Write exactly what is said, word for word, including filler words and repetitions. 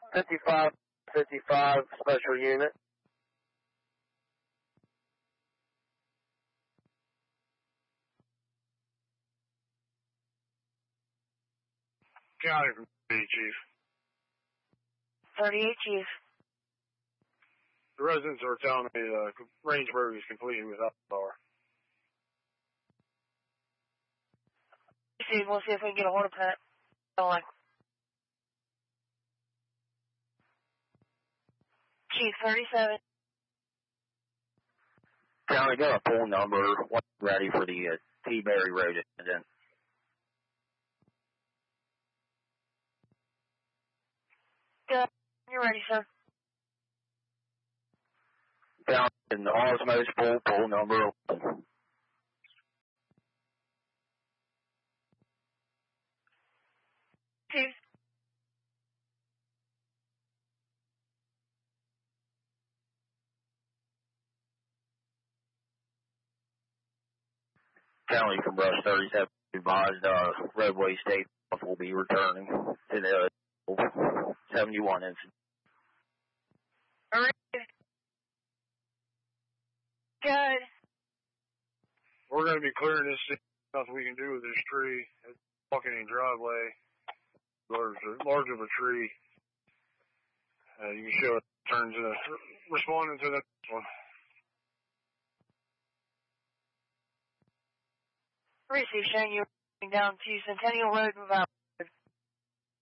fifty-five fifty-five special unit. County from B, Chief. thirty-eight, Chief. The residents are telling me uh, Rangeburg is completely without power. Chief, we'll see if we can get a hold of Pat. Like. Chief, thirty-seven. County, got a phone number. What's ready for the uh, T-Berry Road incident? Good. You're ready, sir. County, in the Osmos pool, pool number. Chief. County from Rush thirty-seven advised uh, roadway state will be returning to the seventy-one incident. All right. Good. We're going to be clearing this thing. Nothing we can do with this tree. It's walking in driveway. Large, large of a tree. Uh, you can show it turns in a, responding to the next one. Receive, showing you down to Centennial Road, move out.